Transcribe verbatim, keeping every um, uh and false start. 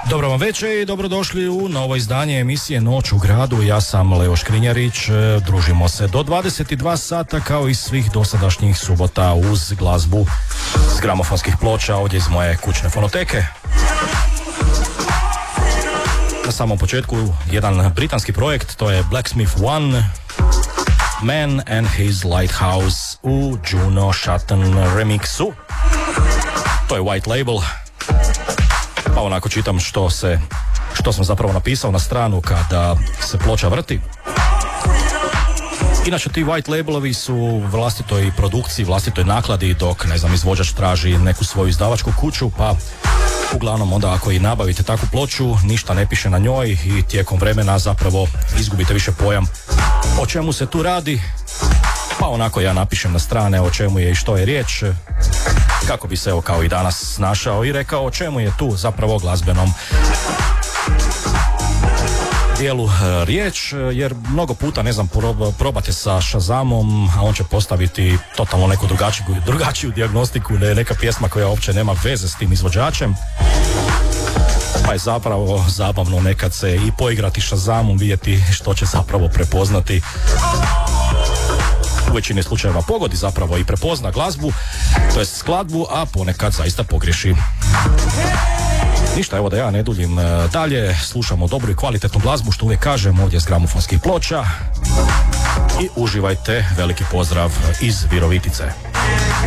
Dobro vam večer i dobrodošli u novo izdanje emisije Noć u gradu. Ja sam Leo Škrinjarić, družimo se do dvadeset dva sata kao i svih dosadašnjih subota uz glazbu s gramofonskih ploča ovdje iz moje kućne fonoteke. Na samom početku jedan britanski projekt, to je Blacksmith One, Man and His Lighthouse u Juno Sutton remixu. To je white label. Pa onako čitam što se, što sam zapravo napisao na stranu kada se ploča vrti. Inače ti white labelovi su u vlastitoj produkciji, vlastitoj nakladi, dok ne znam, izvođač traži neku svoju izdavačku kuću, pa uglavnom onda ako i nabavite takvu ploču, ništa ne piše na njoj i tijekom vremena zapravo izgubite više pojam o čemu se tu radi. Pa onako ja napišem na strane o čemu je i što je riječ, kako bi se evo kao i danas snašao i rekao o čemu je tu zapravo glazbenom dijelu riječ, jer mnogo puta, ne znam, probate sa Shazamom, a on će postaviti totalno neku drugačiju, drugačiju dijagnostiku, ne, neka pjesma koja uopće nema veze s tim izvođačem. Pa je zapravo zabavno nekad se i poigrati Shazamom, vidjeti što će zapravo prepoznati. U većini slučajeva pogodi zapravo i prepozna glazbu, to jest skladbu, a ponekad zaista pogriješi. Ništa, evo da ja ne duljim dalje, slušamo dobru i kvalitetnu glazbu, što uvijek kažem ovdje s gramofonskih ploča, i uživajte. Veliki pozdrav iz Virovitice.